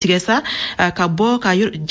jitigɛ sa ka bɔ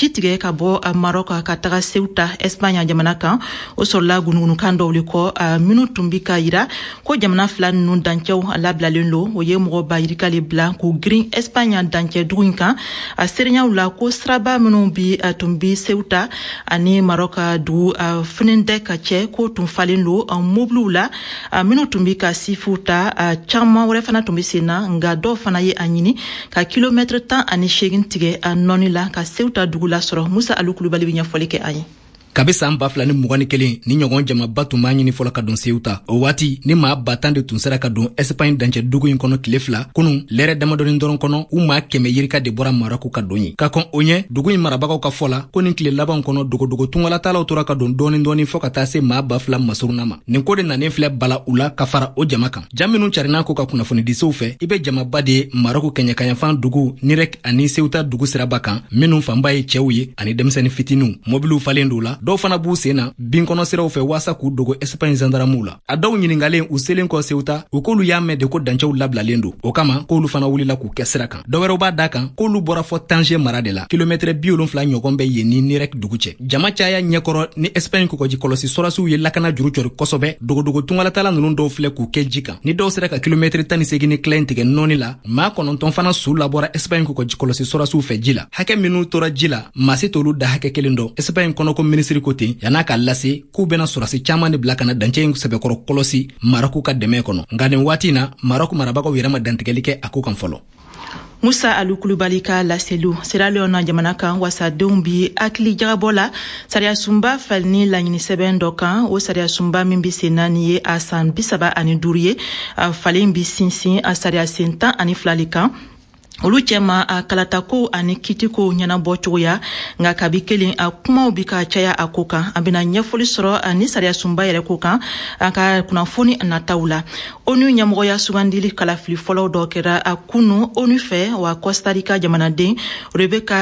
Maroc ka taga Ceuta Espagne jamana kan o sɔrɔla gunugunukan dɔw le kɔ minnu tun bi ka yira ko jamana fila ninnu dancɛw labilalen lo o ye mɔgɔ ba yirikale bila k'u girin Espagne dancɛ dugu in kan a serenyaw la ko siraba minnu bi tun bi Ceuta ani Maroc dugu finindɛ ka cɛ ko tun falen lo mobiliw la minnu tun bi ka sifu ta caman wɛrɛ fana tun bi senna nga dɔw fana ye a ɲini ka kilomètre 18 tigɛ nɔni la ka Ceuta dugu la sɔrɔ Musa Alu Kulubali bi ɲɛfɔli kɛ a ye. Kabi san 2021 ni ɲɔgɔn jamaba tun b'a ɲini fɔlɔ ka don Ceuta o waati ni maa 10 de tun sera ka don Espagne dancɛ dugu in kɔnɔ tile fila kunun lɛrɛ damadɔni dɔrɔn kɔnɔ u maa 100 yirika de bɔra Maroc ka don ye ka kɔn o ɲɛ dugu in marabagaw ka fɔ la ko nin tile laban kɔnɔ dogodogo tungalatalaw tora ka don dɔɔni fɔ ka taa se maa 2000 masuruna ma nin ko de nanen filɛ bala u la ka fara o jama kan jam minnu carina ko ka kunnafoni disew fɛ i bɛ jamaba de Maroc kɛɲɛkaɲafan dugu Nirek ani Ceuta dugu siraba kan minnu fanba ye cɛw ye ani denmisɛnnin fitiniw mobiliw falen do la dɔw fana b'u sena bin kɔnɔ siraw fɛ waasa k'u dogo Espagne gendarmew la a dɔw ɲiningalen u selen kɔ Ceuta u k'olu y'a mɛn de ko dancɛw labilalen do o kama k'olu fana wulila k'u kɛ sira kan dɔwɛrɛw b'a da kan k'olu bɔra fɔ Tanger mara de la kilomètre 70 ɲɔgɔn bɛ yen ni Nirek dugu cɛ jama caya ɲɛkɔrɔ ni Espagne kɔkɔji kɔlɔsi sɔrasiw ye lakana juru cɔri kosɛbɛ dogodogo tungalatala ninnu dɔw filɛ k'u kɛ ji kan ni dɔw sera ka kilomètre 18 ni kila in tigɛ nɔni la maa 9 fana su labɔra Espagne kɔkɔji kɔlɔsi sɔrasiw fɛ ji la hakɛ minnu tora ji la maa si t'olu da hakɛ kelen dɔ Espagne kɔnɔko minisiri ko ten yan'a ka lase k'u bɛna sɔrasi caman de bila kana dancɛ in sɛbɛkɔrɔ kɔlɔsi Maroc ka dɛmɛ kɔnɔ nka nin waati na Maroc marabagaw yɛrɛ ma dantigɛli kɛ a ko kan fɔlɔ. Musa Alu Kulubali ka laselu Sierra Leone jamana kan wasadenw bi akili jagabɔ la sariya sunba falni laɲini sɛbɛn dɔ kan o sariya sunba min bi sen naani ye a san 35 ye falen bi sinsin a sariya sen 12 kan olu cɛma a kalatako ani kitiko ɲɛnabɔ cogoya nka kabi kelen a kumaw bi ka caya a ko kan a bɛna ɲɛfɔli sɔrɔ ani sariya sunba yɛrɛ ko kan a ka kunnafoni nataw la ONU ɲɛmɔgɔya sugandili kalafili fɔlɔw dɔ kɛra a kunu ONU fɛ wa Costa Rica jamanaden o de bɛ ka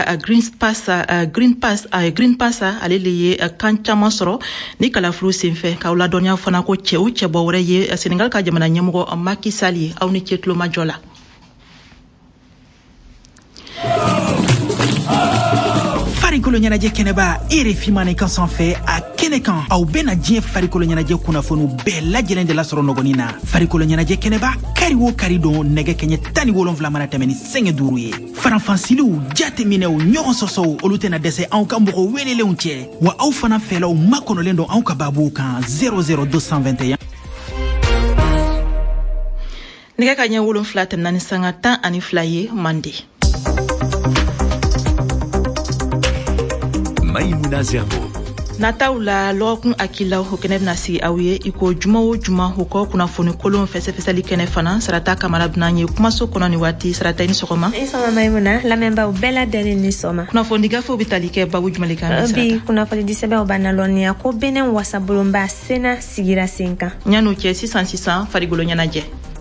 Green Pass ale le ye kan caman sɔrɔ ni kalafiliw senfɛ k'aw ladɔnniya fana ko cɛbɔ wɛrɛ ye Senegal ka jamana ɲɛmɔgɔ Macky Sall ye aw ni ce tulomajɔ la. Farikolo ɲɛnajɛ kɛnɛba RFI Manekan sanfɛ a kɛnɛ kan aw bɛna diɲɛ farikolo ɲɛnajɛ kunnafoniw bɛɛ lajɛlen de lasɔrɔ nɔgɔnin na farikolo ɲɛnajɛ kɛnɛba kari o kari don nɛgɛ kɛɲɛ 17 mana tɛmɛ ni 5 ye faranfansiliw jateminɛw ɲɔgɔn sɔsɔw olu tɛna dɛsɛ anw ka mɔgɔ welelenw cɛ wa aw fana fɛlaw makɔnɔlen don anw ka babuw kan 00221 nɛgɛ ka ɲɛ 7 tɛmɛna ni sanga 12 ye Mande. Maïmouna Zerbo. Nataw la lɔgɔkun akilaw o kɛnɛ bɛna sigi aw ye i ko juma o juma o kɔ kunnafoni kolon fɛsɛfɛsɛli kɛnɛ fana sarata kamara bɛna ye kumaso kɔnɔ ni waati sarata i ni sɔgɔma. I sɔgɔma Maïmouna lamɛnbaaw bɛɛ lajɛlen ni sɔgɔma. Kunnafoni digafew bɛ tali kɛ babu jumɛn kan bi kunnafoni di sɛbɛnw b'an na lɔnniya ko Benin wasabolonba sena sigira sen kan. Ɲan'o cɛ sisan farikolo ɲɛnajɛ.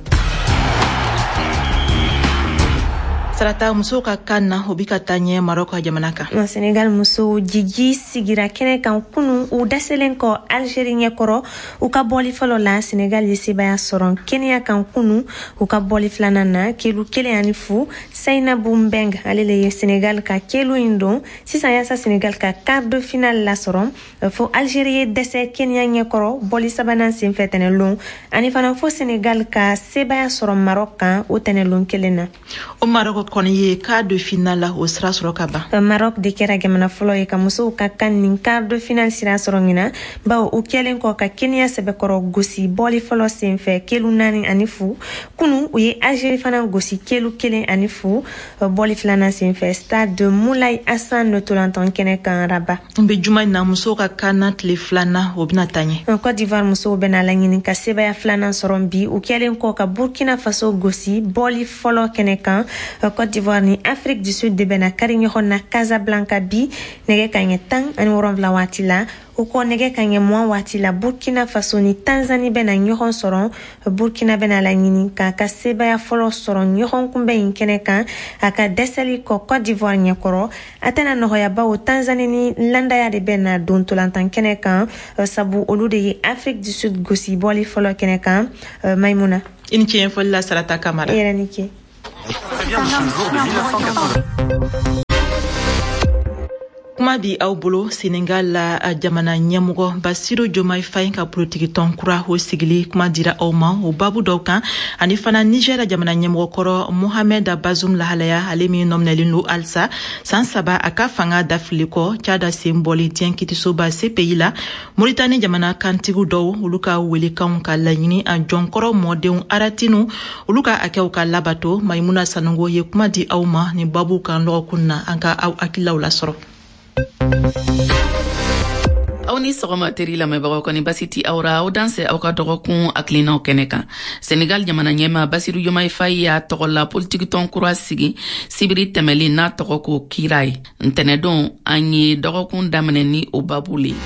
Sarata muso ka kan na o bi ka taa ɲɛ Maroc jamana kan. Senegal muso jiji sigira kɛnɛ kan kunu u daselen kɔ Algérie ɲɛkɔrɔ u ka bɔli fɔlɔ la Senegal ye sebaya sɔrɔ Kenya kan kunu u ka bɔli filanan na kelu 1-0 Sainabou Mbeng ale le ye Senegal ka kelu in don sisan yasa Senegal ka quart de finale la sɔrɔ fo Algérie ye dɛsɛ Kenya ɲɛkɔrɔ bɔli sabanan senfɛ tɛnɛlon ani fana fo Senegal ka sebaya sɔrɔ Maroc kan o tɛnɛlon kelen na. O Maroc kɔni ye quart de finale la o sira sɔrɔ ka ban. Maroc de kɛra jamana fɔlɔ ye ka musow ka kan nin quart de finale sira sɔrɔ ɲina bawo u kɛlen kɔ ka Kenya sɛbɛkɔrɔ gosi bɔli fɔlɔ senfɛ kelu 4-0 kunu u ye Algérie fana gosi kelu 1-0 bɔli filanan senfɛ stade de Moulay Hassan Ntolantan kɛnɛ kan Rabat. N bɛ juma in na musow ka kan na tile filanan o bɛna taa ɲɛ. Côte d'Ivoire musow bɛna laɲini ka sebaya filanan sɔrɔ bi u kɛlen kɔ ka Burkina Faso gosi bɔli fɔlɔ kɛnɛ kan Côte d'Ivoire ni Afrique du Sud de bɛna kari ɲɔgɔn na Casablanca bi nɛgɛ kaɲɛ 17 waati la o kɔ nɛgɛ kaɲɛ 20 waati la Burkina Faso ni Tanzanie bɛna ɲɔgɔn sɔrɔ Burkina bɛna laɲini k'a ka sebaya fɔlɔ sɔrɔ ɲɔgɔn kunbɛn in kɛnɛ kan a ka dɛsɛli kɔ Côte d'Ivoire ɲɛkɔrɔ a tɛna nɔgɔya bawo Tanzanie ni landaya de bɛna don tolantan kɛnɛ kan sabu olu de ye Afrique du Sud gosi bɔli fɔlɔ kɛnɛ kan Maïmouna. I ni ce ɲɛfɔli la Sarata Kamara. I yɛrɛ ni ce. kuma bi aw bolo Senegal la jamana ɲɛmɔgɔ Bassirou Diomaye Faye ka politiki tɔn kura o sigili kuma dira aw ma o babu dɔw kan ani fana Niger jamana ɲɛmɔgɔ kɔrɔ Mohamed Bazoum lahalaya ale min nɔminɛlen don halisa san 3 a ka fanga dafili kɔ Tchada sen bɔli diɲɛ kitisoba CPI la Mauritanie jamana kantigu dɔw olu ka welekanw ka laɲini a jɔnkɔrɔ mɔdenw aratinu olu ka akɛw ka labato Maimuna Sanogo ye kuma di aw ma ni babu kan lɔgɔkun na an ka aw hakilaw lasɔrɔ. Aw ni sɔgɔma teri lamɛnbagaw kɔni basi ti aw ra aw danse aw ka dɔgɔkun hakilinaw kɛnɛ kan. Senegal jamana ɲɛma Bassirou Diomaye Faye y'a tɔgɔ la politiki tɔn kura sigi sibiri tɛmɛlen n'a tɔgɔ ko Kira ye. Ntɛnɛdon an ye dɔgɔkun daminɛ ni o babu le.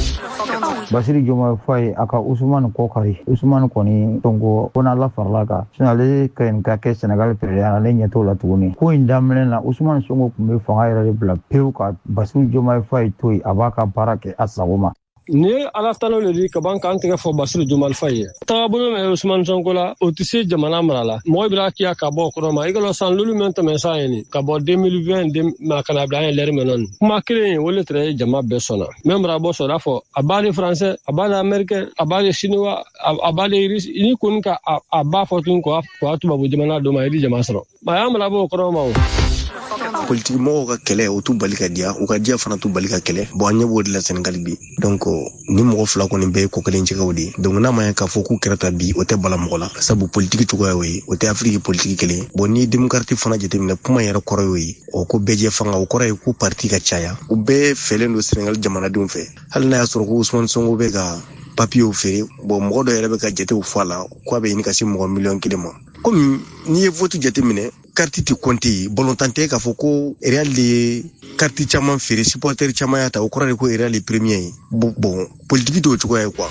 Bassirou Diomaye Faye aka Ousmane Kokari Ousmane kɔni tongo ona la farla ka sinale kain ka kɛ Senegal président ale ɲɛtɔ la tuguni ko in daminɛ na Ousmane Sonko kun bɛ fanga yɛrɛ de bila pewu ka Bassirou Diomaye Faye to yen a b'a ka baara kɛ a sago ma. Ni ala talo le di ka ban kan tigɛ fɔ Bassirou Diomaye Faye taabolo mɛ Ousmane Sonko la o tɛ se jamana mara la mɔgɔ bɛ kiya ka bɔ kɔrɔ ma i ka san lulu min tɛmɛ san ye ka bɔ 2020 ma kana bila an lɛri mɛnɔ kuma kelen o le tɛ jama bɛɛ sɔnna même mara bɔ sɔrɔ fɔ a b'a de français a b'a de américain a b'a de chinois a b'a de russe ni kɔni ka a b'a fɔ tun ko a tubabu jamana dɔ ma i di jama sɔrɔ ma y'a mara bɔ kɔrɔ ma o politique mɔgɔw ka kɛlɛ o t'u bali ka diya u ka diya fana t'u bali ka kɛlɛ bon an ɲɛ b'o de la Senegal bi donc ni mɔgɔ fila kɔni bɛɛ ye ko kelen cɛkaw de donc n'a ma ɲɛ k'a fɔ k'u kɛra ta bi o tɛ bala mɔgɔ la sabu politique cogoya y'o ye o tɛ Afrique politique kelen bon ni démocratie fana jateminɛ kuma yɛrɛ kɔrɔ y'o ye o ko bɛɛ jɛ fanga o kɔrɔ ye ko parti ka caya u bɛɛ fɛlen don Senegal jamanadenw fɛ hali n'a y'a sɔrɔ ko Ousmane Sonko bɛ ka papiyew feere bon mɔgɔ dɔ yɛrɛ bɛ ka jatew fɔ a la k'a bɛ ɲini ka se mɔgɔ miliyɔn 1 ma comme n'i ye vote jateminɛ carte ti compter balontan tɛ k'a fɔ ko Real de ye carte caman feere supporter caman y'a ta o kɔrɔ de ko Real ye premier ye bon politique t'o cogoya ye quoi.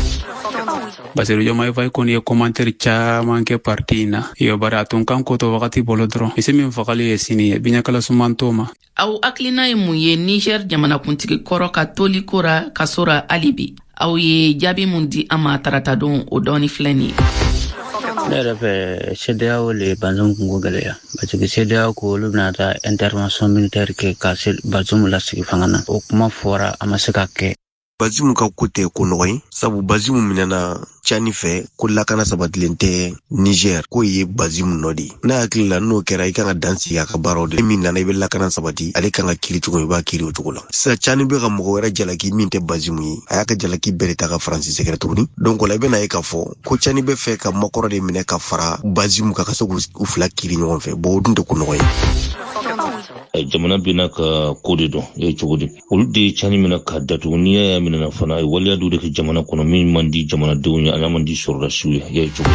Bassirou Diomaye Faye kɔni ye commentaire caman kɛ parti in na iyo bari a tun kan ko to wagati bolo dɔrɔn ise min fagali ye sini ye biɲakala suman to ma. Aw hakilina ye mun ye Niger jamanakuntigi kɔrɔ ka toli kora ka sɔrɔ hali bi aw ye jaabi mun di an ma tarata don o dɔɔni filɛ nin ye. Ne yɛrɛ fɛ CEDEAO le Bazoum kungo gɛlɛya parce que CEDEAO ko olu bɛna taa intervention militaire kɛ ka Bazoum lasigi fanga na o kuma fɔra a ma se ka kɛ. Bazoum ka ko tɛ ko nɔgɔ ye sabu Bazoum minɛna Tchani fɛ ko lakana sabatilen tɛ Niger ko ye Bazoum nɔ de n'a hakili la n'o kɛra i kan ka dansigi a ka baaraw de min nana i bɛ lakana sabati ale kan ka kiri cogo i b'a kiri o cogo la sisan Tchani bɛ ka mɔgɔ wɛrɛ jalaki min tɛ Bazoum ye a y'a ka jalaki bɛɛ de ta ka Faransi sɛgɛrɛ tuguni donc o la i bɛna ye k'a fɔ ko Tchani bɛ fɛ ka makɔrɔ de minɛ ka fara Bazoum kan ka se k'u fila kiri ɲɔgɔn fɛ bon o dun tɛ ko nɔgɔ ye. Jamana bina ka ko de dɔn ye cogo di olu de Tchani mina ka datugu n'i y'a minɛ fana waliya dɔw de kɛ jamana kɔnɔ min man di jamanadenw ye ala man di sɔrɔdasiw ye cogo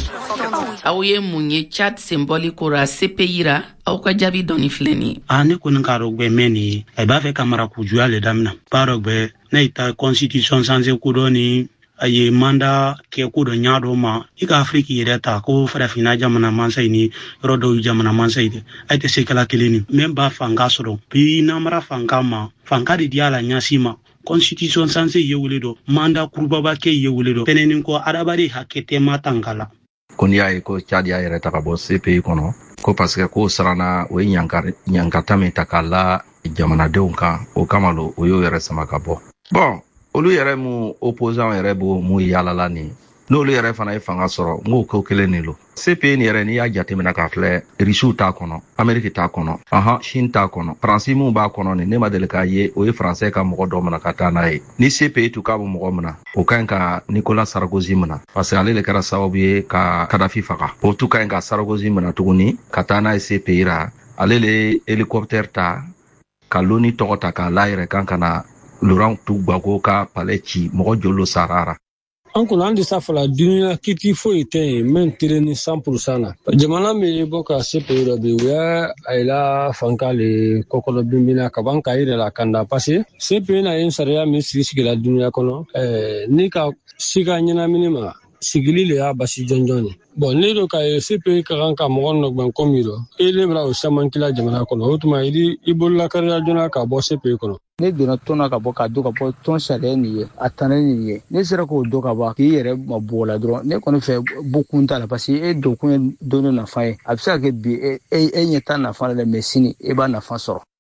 di. Aw ye mun ye Tchad symbole kora CPI ra aw ka jaabi dɔɔni filɛ nin ye. Ne kɔni ka dɔn bɛ mɛn nin ye a b'a fɛ ka mara kujuya le daminɛ b'a dɔn bɛ ne ta constitution sanse ko dɔ ni a ye manda kɛ ko dɔ ɲa dɔ ma i ka Afrique yɛrɛ ta ko farafina jamana mansa ni yɔrɔ dɔw jamana mansa ye a tɛ se kala kelen ni même b'a fanga sɔrɔ bi namara fanga ma fanga de di a la ɲasi ma constitution sanse ye wele dɔ manda kurubaba kɛ ye wele dɔ pɛnɛni ko adabari hakɛ tɛ ma tangala ko n'i y'a ye ko Tchad y'a yɛrɛ ta ka bɔ CPI kɔnɔ ko parce que ko sarana o ye ɲankata min ta k'a la jamanadenw kan o kama lo o y'o yɛrɛ sama ka bɔ bon olu yɛrɛ mu opposant yɛrɛ bo mu yalala ni n'olu yɛrɛ fana ye fanga sɔrɔ n'o ko kelen de lo CPI ni yɛrɛ n'i y'a jateminɛ ka filɛ Rusiw t'a kɔnɔ Amérique t'a kɔnɔ Chine t'a kɔnɔ Faransi mun b'a kɔnɔ ni ne ma deli k'a ye o ye Français ka mɔgɔ dɔ mina ka taa n'a ye ni CPI tun k'a bɛ mɔgɔ mina o ka ɲi ka Nicolas Sarkozy mina parce que ale de kɛra sababu ye ka Kadhafi faga o tun ka ɲi ka Sarkozy mina tuguni ka taa n'a ye CPI ra ale le hélicoptère ta ka l'ONU tɔgɔ ta k'a la yɛrɛ kan ka na Laurent Gbagbo ka palais ci mɔgɔ jolo sarara an kɔni an de sa fɔla duniya kiti foyi tɛ yen min tere ni 100% na jamana min bɔ ka CPI dɔ bi u y'a yɛlɛ fanka le kɔkɔlɔ binbina ka ban ka yɛrɛ la kanda parce que CPI na ye sariya min sigila duniya kɔnɔ ni ka siga ɲɛnamini ma sigili le y'a basi jɔnjɔn ye bon ne do ka CPI ka kan ka mɔgɔ nɔgbɛn ko min dɔ e le bɛna o caman kila jamana kɔnɔ o tuma i bolola kariya joona ka bɔ CPI kɔnɔ. Ne donna tɔn na ka bɔ ka don ka bɔ tɔn sariya nin ye a tana nin ye ne sera k'o don ka bɔ k'i yɛrɛ ma bɔ la dɔrɔn ne kɔni fɛ bokun t'a la parce que e dokun ye don nafa ye a bɛ se ka kɛ bi e ɲɛ t'a nafa la mais sini e b'a nafa sɔrɔ.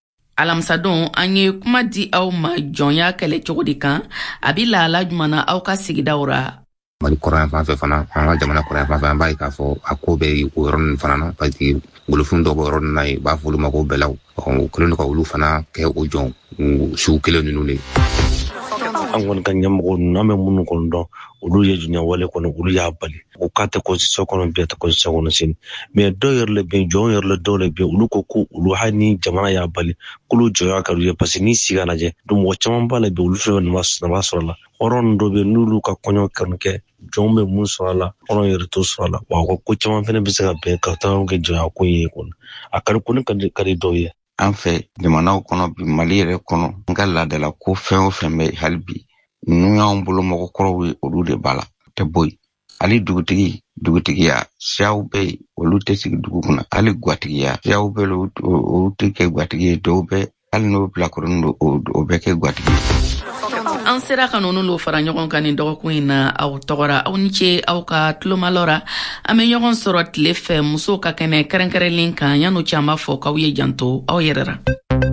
alamsadon an ye kuma di aw ma jɔnya kɛlɛ cogo di kan a bi lahala jumana aw ka sigidaw ra. Mali kɔrɔyan fan fɛ fana an ka jamana kɔrɔyan fan fɛ an b'a ye k'a fɔ a ko bɛ o yɔrɔ ninnu fana na parce que golofun dɔw bɛ yɔrɔ ninnu na yen u b'a fɔ olu ma ko bɛlaw o kɛlen don ka olu fana kɛ o jɔn sugu kelen ninnu de. An kɔni ka ɲɛmɔgɔ ninnu an bɛ minnu kɔni dɔn olu ye jɔnya wale kɔni olu y'a bali o k'a tɛ constitution kɔnɔ bi a tɛ constitution kɔnɔ sini mais dɔw yɛrɛ le bɛ yen jɔnw yɛrɛ le dɔw le bɛ yen olu ko ko olu hali ni jamana y'a bali k'olu jɔnya ka d'u ye parce que n'i sigi ka lajɛ mɔgɔ caman b'a la bi olu fɛn naba sɔrɔ a la hɔrɔn ninnu dɔw bɛ yen n'olu ka kɔɲɔ kanu kɛ jɔnw bɛ mun sɔrɔ a la hɔrɔn yɛrɛ t'o sɔrɔ a la wa u ka ko caman fana bɛ se ka bɛn ka taa kɛ jɔnya ko ye kɔni a ka di ko ne ka di dɔw ye. An fɛ jamanaw kɔnɔ bi Mali yɛrɛ kɔnɔ n ka laadala ko fɛn o fɛn bɛ hali bi ninnu y'anw bolo mɔgɔkɔrɔw ye olu de b'a la tɛ bɔ yen hali dugutigiya siyaw bɛ yen olu tɛ sigi dugu kunna hali gwatigiya siyaw bɛ yen olu tɛ kɛ gwatigi ye dɔw bɛ hali n'o bilakɔrɔnin don o bɛ kɛ gwatigi ye. An sera ka nunu lo fara ɲɔgɔn kan nin dɔgɔkun in na aw tɔgɔra aw ni ce aw ka tulomalɔra an bɛ ɲɔgɔn sɔrɔ tile fɛ musow ka kɛnɛ kɛrɛnkɛrɛnlen kan yan'o cɛ an b'a fɔ k'aw ye janto aw yɛrɛ ra.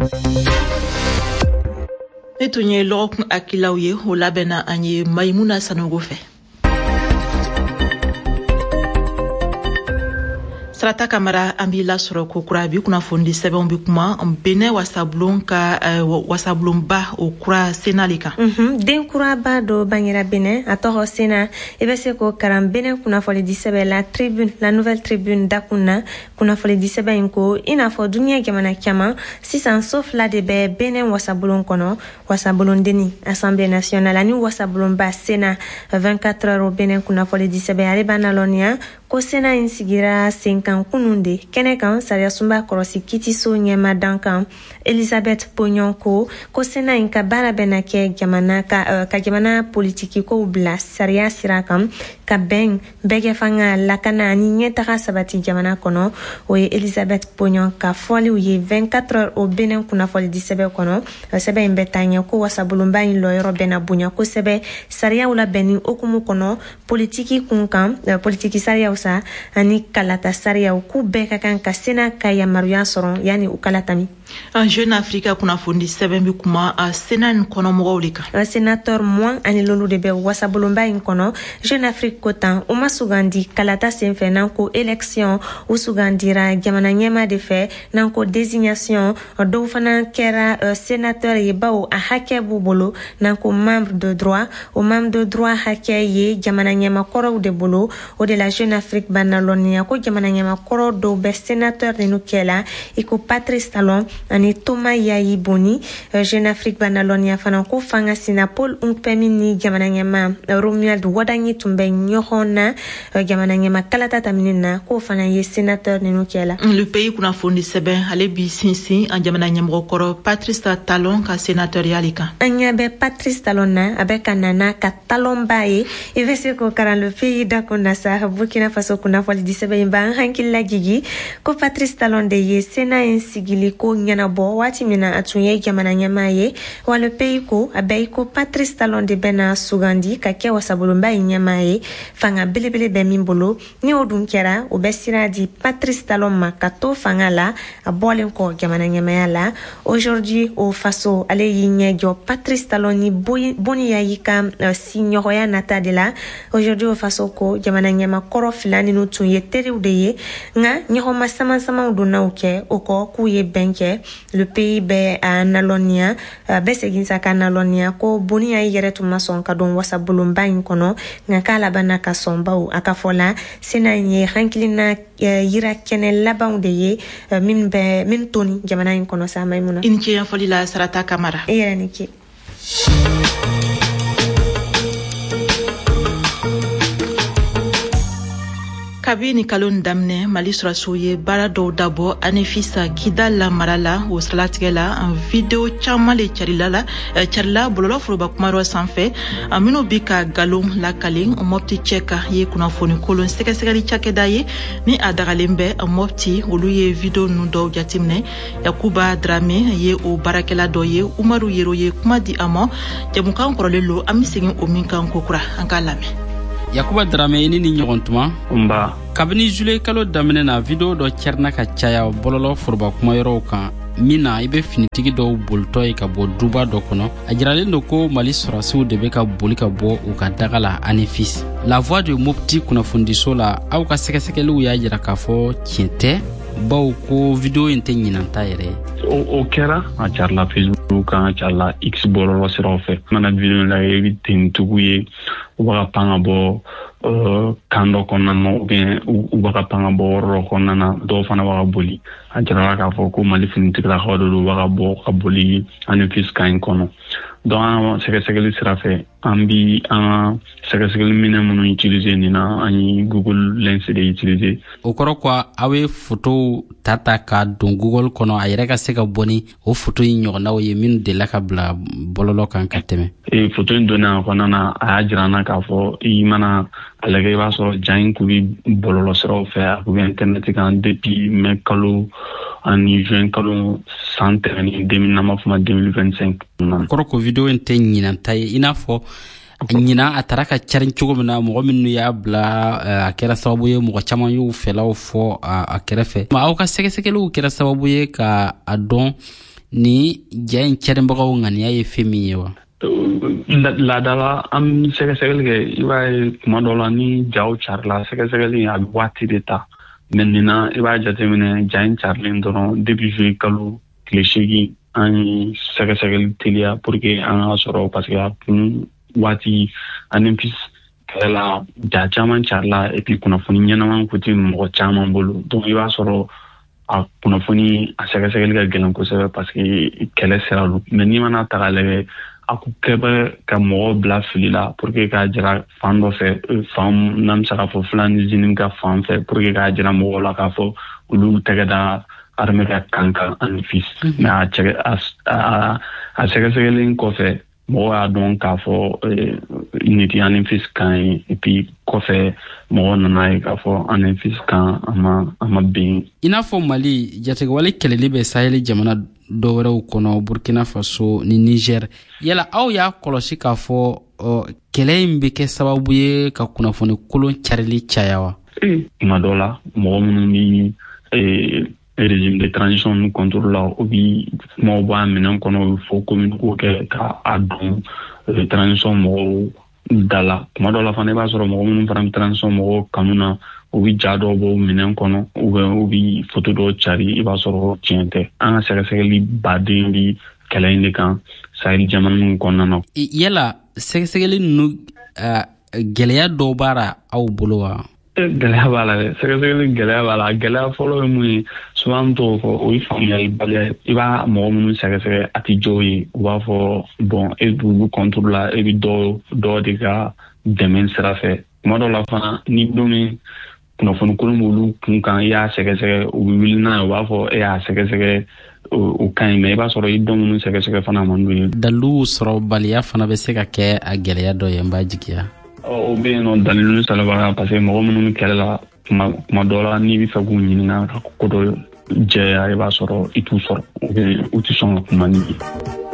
Ne tun ye lɔgɔkun hakilaw ye o labɛnna an ye Mayimuna Sanogo fɛ. Sarata Kamara an b'i lasɔrɔ ko kura bi kunnafoni sɛbɛnw bi kuma Benin wasabulon ka wasabulonba o kura Sena le kan. Den kuraba dɔ bangera Benin a tɔgɔ Sena i bɛ se k'o karan Benin kunnafoni di sɛbɛn la nouvelle tribune dakunna kunnafoni di sɛbɛn in ko i n'a fɔ duniya jamana caman sisan so fila de bɛ Benin wasabulon kɔnɔ wasabulondeni Assemblée nationale ani wasabulonba Sena 24 heures o Benin kunnafoni di sɛbɛn ale b'a nalɔniya ko Sena in sigira senkan kunun de kɛnɛ kan sariyasunba kɔrɔsi kitiso ɲɛmadan kan Elisabeth Pognon ko Sena in ka baara bɛna kɛ ka jamana politiki kow bila sariya sira kan ka bɛn bɛɛ fanga lakana ani ɲɛtaga sabati jamana kɔnɔ o ye Elisabeth Pognon ka fɔliw ye 24 heures o Benin kunnafoni di sɛbɛn kɔnɔ sɛbɛn in bɛ taa ɲɛ ko wasabulonba in lɔyɔrɔ bɛna bonya kosɛbɛ sariyaw labɛnni okumu kɔnɔ politiki kun kan politiki sariyaw sa ani kalata sariyaw k'u bɛɛ ka kan ka Sena ka yamaruya sɔrɔ yani u kalatami. Jeune Afrique kunnafoni sɛbɛn bi kuma Sena in kɔnɔmɔgɔw de kan. Sénateur Moan ani lolu de bɛ wasabulonba in kɔnɔ Jeune Afrique ko tan u ma sugandi kalata senfɛ n'an ko élection u sugandira jamana ɲɛma de fɛ n'an ko désignation dɔw fana kɛra sénateur ye bawo a hakɛ b'u bolo n'an ko membre de droit o membre de droit hakɛ ye jamana ɲɛma kɔrɔw de bolo o de la Jeune Afrique banalɔniya ko jamana ɲɛma kɔrɔ dɔw bɛ sénateur ninnu kɛla i ko Patrice Talon ani Thomas Yayi Boni Jeune Afrique banalɔniya fana ko fanga sina Paul Nkpemi ni jamana ɲɛma Romuald Wadanyi tun bɛ ɲɔgɔn na jamana ɲɛma kalata taminin na ko fana ye sénateur ninnu kɛla. Le pays kunnafoni sɛbɛn ale bi sinsin an jamana ɲɛmɔgɔ kɔrɔ Patrice Talon ka sénatorial kan. An ɲɛ bɛ Patrice Talon na a bɛ ka nana ka Talon ba ye i bɛ se k'o karan le pays dakunda sa Burkina Faso kunnafoni di sɛbɛn in b'an hakili lajigi ko Patrice Talon de ye Sena in sigili ko ɲɛnabɔ waati min na a tun ye jamana ɲɛma ye wa le pays ko a bɛ i ko Patrice Talon de bɛna sugandi ka kɛ wasabulonba in ɲɛma ye fanga belebele bɛ min bolo ni o dun kɛra o bɛ sira di Patrice Talon ma ka to fanga la a bɔlen kɔ jamana ɲɛmaya la aujourd'hui o faso ale y'i ɲɛjɔ Patrice Talon ni Boni Yayi ka siɲɔgɔnya nata de la aujourd'hui o faso ko jamana ɲɛma kɔrɔ fila ninnu tun ye teriw de ye nka ɲɔgɔnma saman-samanw donnaw kɛ o kɔ k'u ye bɛn kɛ le pays bɛ a nalɔniya a bɛ segin sa ka nalɔniya ko Boni Yayi yɛrɛ tun ma sɔn ka don wasabulonba in kɔnɔ nka k'a labanna ka sɔn baw a ka fɔ la Sena in ye hakilina yira kɛnɛ labanw de ye min toni jamana in kɔnɔ sa Maimuna. I ni ce ɲɛfɔli la Sarata Kamara. I yɛrɛ ni ce. Kabini kalo daminɛ Mali sɔrɔsiw ye baara dɔw dabɔ Anefisa Kida la mara la o siratigɛ la an video caman le carila bɔlɔlɔ foroba kumayɔrɔ sanfɛ minnu bi ka galon lakalen Mopti cɛ ka ye kunnafoni kolon sɛgɛsɛgɛli cakɛda ye ni a dagalen bɛ Mopti olu ye video ninnu dɔw jateminɛ Yakuba Drame ye o baarakɛla dɔ ye Umaru Yero ye kuma di a ma jamukan kɔrɔlen lo an bɛ segin o min kan kokura an k'a lamɛn. Yakuba Drame ini ni ɲɔgɔn tuma nba kabini juillet kalo daminɛ na video dɔ cɛrina ka caya bɔlɔlɔ foroba kuma yɔrɔw kan min na i be finitigi dɔw bolitɔ ye ka bɔ duba dɔ kɔnɔ a jiralen do ko mali sɔrasiw de be ka boli ka bɔ u ka daga la anifis la voix de mopti kunnafonidiso la aw ka sɛgɛsɛgɛliw y'a jira k'a fɔ tiɲɛ tɛ baw ko video in tɛ ɲinanta yɛrɛ o kɛra a carila Facebook kan a carila X bɔlɔlɔ siraw fɛ mana video la i bɛ tenitigiw ye u b'a ka pan ka bɔ kan dɔ kɔnɔna na ubiyɛn u b'a ka pan ka bɔ yɔrɔ dɔ kɔnɔna na dɔw fana b'a ka boli a jirala k'a fɔ ko mali finitigilakaw de do u b'a ka bɔ ka boli anifis kan in kɔnɔ donc an sɛgɛsɛgɛli sira fɛ an bi an ka sɛgɛsɛgɛli minɛ minnu utiliser nin na an ye Google Lens de utiliser o kɔrɔ quoi aw ye photo ta ka don Google kɔnɔ a yɛrɛ ka se ka bɔ ni o photo in ɲɔgɔnnaw ye minnu delila ka bila bɔlɔlɔ kan ka tɛmɛ photo in donn'a kɔnɔna na a y'a jira an na k'a fɔ i mana a lajɛ i b'a sɔrɔ ja in kun bi bɔlɔlɔ siraw fɛ a kun bɛ internet kan depuis mai kalo ani juin kalo san tɛmɛnen 2025 kɔrɔ ko video in tɛ ɲinanta ye i n'a fɔ ɲina a tara ka carin cogo min na mɔgɔ minnu y'a bila a kɛra sababu ye mɔgɔ caman y'u fɛlaw fɔ a kɛrɛfɛ ma aw ka sɛgɛsɛgɛliw kɛra sababu ye ka a dɔn ni ja in carinbagaw ŋaniya ye fɛn min ye wa laadala an sɛgɛsɛgɛli kɛ i b'a ye kuma dɔ la ni jaw carila sɛgɛsɛgɛli a bɛ waati de ta mɛ nin na i b'a jateminɛ ja in carilen dɔrɔn depuis juillet kalo tile 8 an ye sɛgɛsɛgɛli teliya pour que an ka sɔrɔ parce que a kun waati anifis kɛlɛla ja caman carila et puis kunnafoni ɲɛnaman kun tɛ mɔgɔ caman bolo donc i b'a sɔrɔ a kunnafoni a sɛgɛsɛgɛli ka gɛlɛn kosɛbɛ parce que kɛlɛ sera lu mɛ n'i mana ta k'a lajɛ a kun kɛbɛ ka mɔgɔw bila fili la pour que k'a jira fan dɔ fɛ fan n'an bɛ se k'a fɔ Fulani ka fan fɛ pour que k'a jira mɔgɔw la k'a fɔ olu tɛgɛ da armée ka kan kan anifis mɛ a sɛgɛsɛgɛlen kɔfɛ mɔgɔ y'a dɔn k'a fɔ nin tɛ anifis kan ye et puis kɔfɛ mɔgɔ nana ye k'a fɔ anifis kan a ma ben i n'a fɔ mali jatigɛwale kɛlɛli bɛ saheli jamana dɔwɛrɛw kɔnɔ burkina faso ni niger yala aw y'a kɔlɔsi k'a fɔ kɛlɛ in bɛ kɛ sababu ye ka kunnafoni kolon carili caya wa kuma dɔ la mɔgɔ minnu bi régime de transition nu contrôle la o bi kumaw b'a minɛn kɔnɔ o bɛ fɔ communiqué kɛ k'a dɔn transition mɔgɔw da la kuma dɔ la fana i b'a sɔrɔ mɔgɔ minnu fana bɛ transition mɔgɔw kanu na u bi ja dɔw bɔ minɛn kɔnɔ u bi photo dɔw cari i b'a sɔrɔ tiɲɛ tɛ an ka sɛgɛsɛgɛli baden bi kɛlɛ in de kan sahel jamana ninnu kɔnɔna na yala sɛgɛsɛgɛli ninnu gɛlɛya dɔw b'a la aw bolo wa gɛlɛya b'a la dɛ sɛgɛsɛgɛli gɛlɛya b'a la gɛlɛya fɔlɔ ye mun ye souvent t'o fɔ o ye faamuyali baliya ye i b'a mɔgɔ minnu sɛgɛsɛgɛ a tɛ jɔ ye u b'a fɔ bon e b'olu contrôle la e bɛ dɔ de ka dɛmɛ sira fɛ kuma dɔw la fana ni don min kunnafoni kolon b'olu kun kan i y'a sɛgɛsɛgɛ u bɛ wuli n'a ye u b'a fɔ e y'a sɛgɛsɛgɛ o ka ɲi mɛ i b'a sɔrɔ i dɔn minnu sɛgɛsɛgɛ fana man d'u ye dalilu sɔrɔ baliya fana bɛ se ka kɛ a gɛlɛya dɔ ye n b'a jigiya o bɛ yen nɔ dalilu salibaga parce que mɔgɔ minnu kɛlɛ la kuma dɔ la n'i bɛ fɛ k'u ɲininka ka ko dɔ jɛya i b'a sɔrɔ i t'u sɔrɔ u tɛ sɔn ka kuma n'i ye